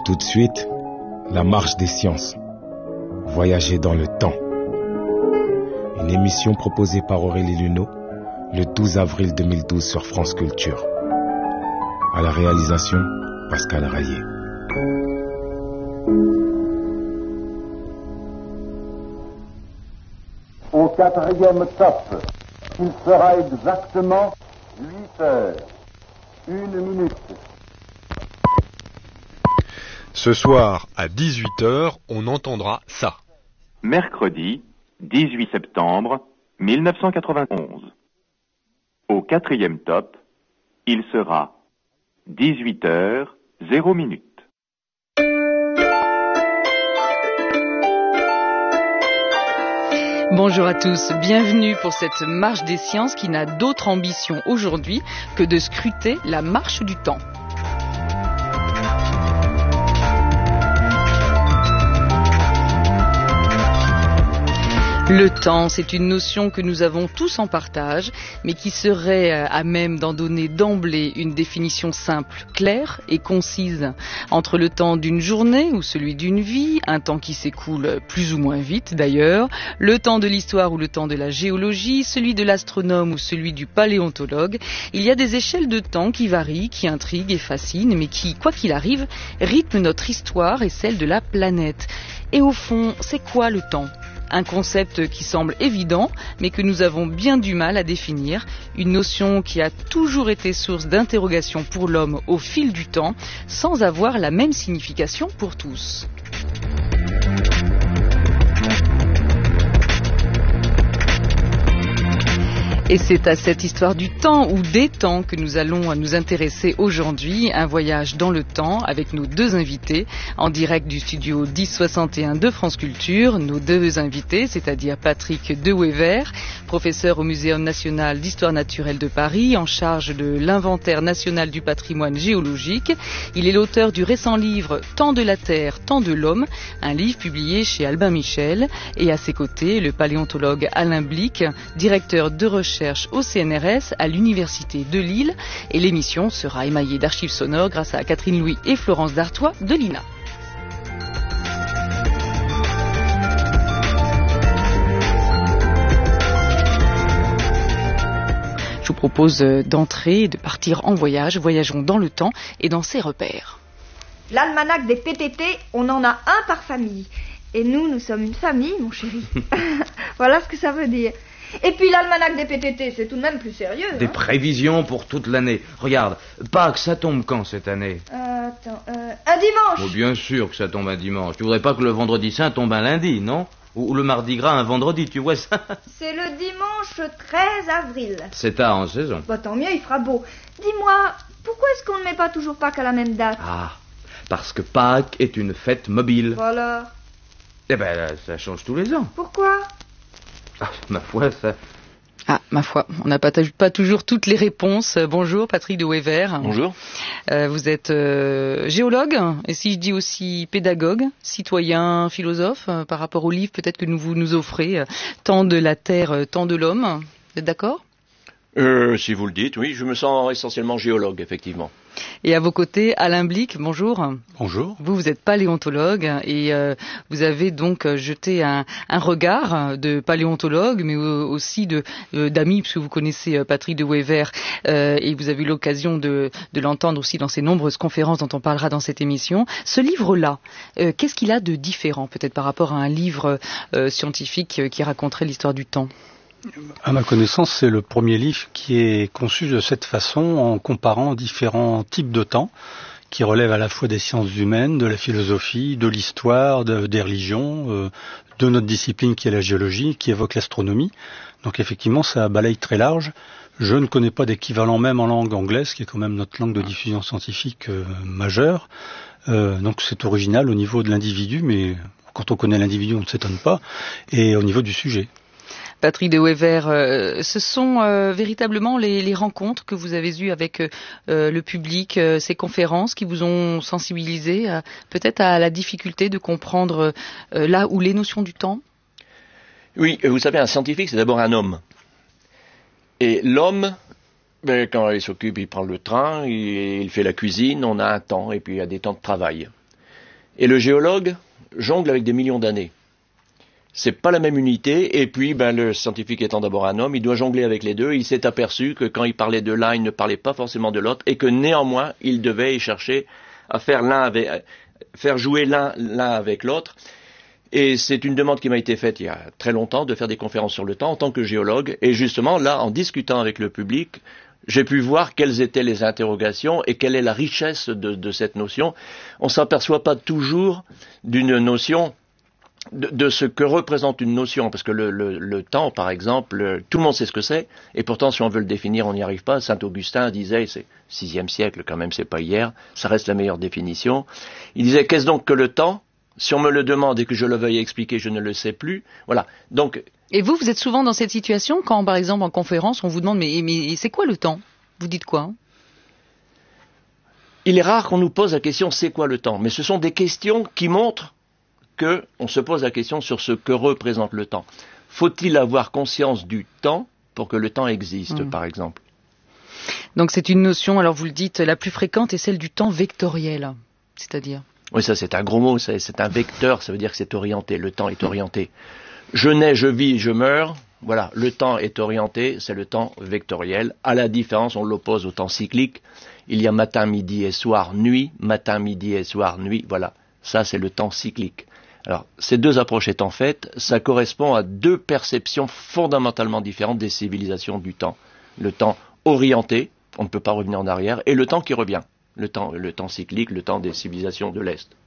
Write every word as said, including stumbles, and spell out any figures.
Tout de suite, la marche des sciences. Voyager dans le temps. Une émission proposée par Aurélie Luneau le douze avril deux mille douze sur France Culture. À la réalisation, Pascal Rayet. Au quatrième top, il sera exactement huit heures, une minute. Ce soir, à dix-huit heures, on entendra ça. Mercredi, dix-huit septembre mille neuf cent quatre-vingt-onze. Au quatrième top, il sera dix-huit heures, zéro minute. Bonjour à tous, bienvenue pour cette marche des sciences qui n'a d'autre ambition aujourd'hui que de scruter la marche du temps. Le temps, c'est une notion que nous avons tous en partage, mais qui serait à même d'en donner d'emblée une définition simple, claire et concise. Entre le temps d'une journée ou celui d'une vie, un temps qui s'écoule plus ou moins vite d'ailleurs, le temps de l'histoire ou le temps de la géologie, celui de l'astronome ou celui du paléontologue, il y a des échelles de temps qui varient, qui intriguent et fascinent, mais qui, quoi qu'il arrive, rythment notre histoire et celle de la planète. Et au fond, c'est quoi le temps ? Un concept qui semble évident, mais que nous avons bien du mal à définir. Une notion qui a toujours été source d'interrogation pour l'homme au fil du temps, sans avoir la même signification pour tous. Et c'est à cette histoire du temps ou des temps que nous allons nous intéresser aujourd'hui. Un voyage dans le temps avec nos deux invités en direct du studio dix soixante et un de France Culture. Nos deux invités, c'est-à-dire Patrick De Wever, professeur au Muséum national d'histoire naturelle de Paris, en charge de l'inventaire national du patrimoine géologique. Il est l'auteur du récent livre Temps de la Terre, temps de l'homme, un livre publié chez Albin Michel. Et à ses côtés, le paléontologue Alain Blick, directeur de recherche au C N R S à l'Université de Lille, et l'émission sera émaillée d'archives sonores grâce à Catherine Louis et Florence Dartois de l'I N A. Je vous propose d'entrer et de partir en voyage. Voyageons dans le temps et dans ses repères. L'almanach des P T T, on en a un par famille. Et nous, nous sommes une famille, mon chéri. Voilà ce que ça veut dire. Et puis l'almanach des P T T, c'est tout de même plus sérieux. Des hein prévisions pour toute l'année. Regarde, Pâques, ça tombe quand cette année ? euh, Attends, euh, un dimanche. Oh, bien sûr que ça tombe un dimanche. Tu voudrais pas que le vendredi saint tombe un lundi, non ? Ou, ou le mardi gras un vendredi, tu vois ça ? C'est le dimanche treize avril. C'est tard en saison. Bah tant mieux, il fera beau. Dis-moi, pourquoi est-ce qu'on ne met pas toujours Pâques à la même date ? Ah, parce que Pâques est une fête mobile. Voilà. Eh ben, ça change tous les ans. Pourquoi ? Ah, ma foi, ça... Ah, ma foi, on n'a pas, pas toujours toutes les réponses. Bonjour, Patrick De Wever. Bonjour. Euh, vous êtes euh, géologue, et si je dis aussi pédagogue, citoyen, philosophe, euh, par rapport au livre peut-être que nous vous nous offrez, euh, Temps de la Terre, euh, temps de l'homme. Vous êtes d'accord ? Euh, si vous le dites, oui, je me sens essentiellement géologue, effectivement. Et à vos côtés, Alain Blick, bonjour. Bonjour. Vous, vous êtes paléontologue et euh, vous avez donc jeté un, un regard de paléontologue, mais aussi de euh, d'amis, puisque vous connaissez euh, Patrick De Wever euh, et vous avez eu l'occasion de, de l'entendre aussi dans ces nombreuses conférences dont on parlera dans cette émission. Ce livre-là, euh, qu'est-ce qu'il a de différent, peut-être par rapport à un livre euh, scientifique euh, qui raconterait l'histoire du temps ? À ma connaissance, c'est le premier livre qui est conçu de cette façon, en comparant différents types de temps, qui relèvent à la fois des sciences humaines, de la philosophie, de l'histoire, de, des religions, euh, de notre discipline qui est la géologie, qui évoque l'astronomie. Donc effectivement, ça balaye très large. Je ne connais pas d'équivalent même en langue anglaise, qui est quand même notre langue de diffusion scientifique euh, majeure. Euh, donc c'est original au niveau de l'individu, mais quand on connaît l'individu, on ne s'étonne pas, et au niveau du sujet. Patrick De Wever, euh, ce sont euh, véritablement les, les rencontres que vous avez eues avec euh, le public, euh, ces conférences qui vous ont sensibilisé euh, peut-être à la difficulté de comprendre euh, là où les notions du temps ? Oui, vous savez, un scientifique, c'est d'abord un homme. Et l'homme, ben, quand il s'occupe, il prend le train, il, il fait la cuisine, on a un temps, et puis il y a des temps de travail. Et le géologue jongle avec des millions d'années. C'est pas la même unité, et puis ben, le scientifique étant d'abord un homme, il doit jongler avec les deux. Il s'est aperçu que quand il parlait de l'un, il ne parlait pas forcément de l'autre, et que néanmoins, il devait y chercher à faire l'un avec, faire jouer l'un, l'un avec l'autre. Et c'est une demande qui m'a été faite il y a très longtemps, de faire des conférences sur le temps en tant que géologue. Et justement, là, en discutant avec le public, j'ai pu voir quelles étaient les interrogations et quelle est la richesse de, de cette notion. On ne s'aperçoit pas toujours d'une notion... De, de ce que représente une notion, parce que le, le, le temps, par exemple, tout le monde sait ce que c'est, et pourtant, si on veut le définir, on n'y arrive pas. Saint Augustin disait, c'est sixième siècle quand même, c'est pas hier, ça reste la meilleure définition. Il disait, qu'est-ce donc que le temps? Si on me le demande et que je le veuille expliquer, je ne le sais plus. Voilà. Donc. Et vous, vous êtes souvent dans cette situation quand, par exemple, en conférence, on vous demande, mais, mais c'est quoi le temps? Vous dites quoi? Il est rare qu'on nous pose la question, c'est quoi le temps? Mais ce sont des questions qui montrent qu'on se pose la question sur ce que représente le temps. Faut-il avoir conscience du temps pour que le temps existe, mmh. par exemple? Donc c'est une notion, alors vous le dites, la plus fréquente est celle du temps vectoriel, c'est-à-dire? Oui, ça c'est un gros mot, c'est, c'est un vecteur, ça veut dire que c'est orienté, le temps est orienté. Je nais, je vis, je meurs, voilà, le temps est orienté, c'est le temps vectoriel. À la différence, on l'oppose au temps cyclique. Il y a matin, midi et soir, nuit, matin, midi et soir, nuit, voilà. Ça c'est le temps cyclique. Alors, ces deux approches étant faites, ça correspond à deux perceptions fondamentalement différentes des civilisations du temps. Le temps orienté, on ne peut pas revenir en arrière, et le temps qui revient, le temps, le temps cyclique, le temps des civilisations de l'Est.